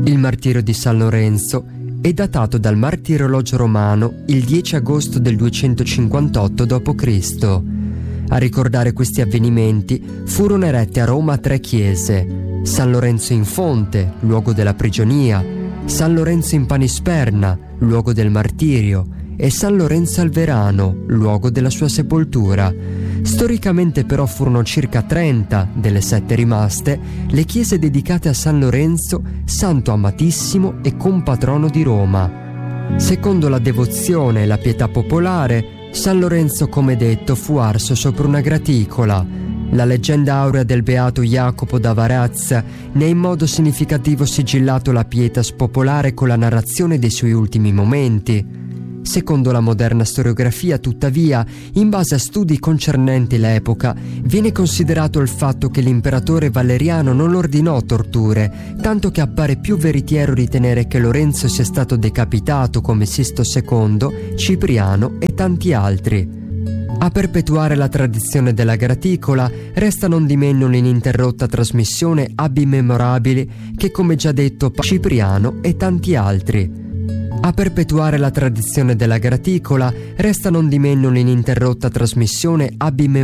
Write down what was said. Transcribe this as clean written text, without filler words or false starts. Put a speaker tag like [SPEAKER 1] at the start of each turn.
[SPEAKER 1] Il martirio di San Lorenzo è datato dal martirologio romano il 10 agosto del 258 d.C. A ricordare questi avvenimenti furono erette a Roma 3 chiese: San Lorenzo in Fonte, luogo della prigionia, San Lorenzo in Panisperna, luogo del martirio, e San Lorenzo al Verano, luogo della sua sepoltura. Storicamente però furono circa 30 delle 7 rimaste le chiese dedicate a San Lorenzo, santo amatissimo e compatrono di Roma. Secondo la devozione e la pietà popolare, San Lorenzo, come detto, fu arso sopra una graticola. La leggenda aurea del beato Jacopo da Varazza ne ha in modo significativo sigillato la pietas popolare con la narrazione dei suoi ultimi momenti. Secondo la moderna storiografia, tuttavia, in base a studi concernenti l'epoca, viene considerato il fatto che l'imperatore Valeriano non ordinò torture, tanto che appare più veritiero ritenere che Lorenzo sia stato decapitato come Sisto II, Cipriano e tanti altri. A perpetuare la tradizione della graticola resta nondimeno l'ininterrotta trasmissione Abbi Memorabili che, come già detto, Cipriano e tanti altri. A perpetuare la tradizione della graticola resta nondimeno l'ininterrotta trasmissione Abbi